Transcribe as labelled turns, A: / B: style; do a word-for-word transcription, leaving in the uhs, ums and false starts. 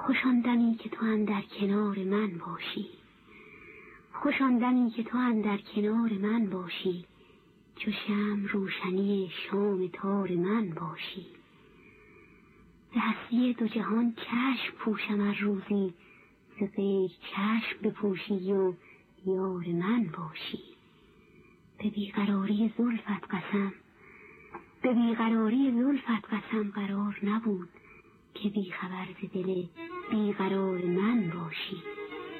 A: خوش آن دمی که تو اندر کنار من باشی، خوش آن دمی که تو اندر کنار من باشی، چو شمع روشنی شام تار من باشی. به هستی دو جهان چشم پوشم هر روزی، ز غیر چشم بپوشی و یار من باشی. به بیقراری زلفت قسم، به بیقراری زلفت قسم قرار نبود، که بیخبر ز دل بیقرار من باشی.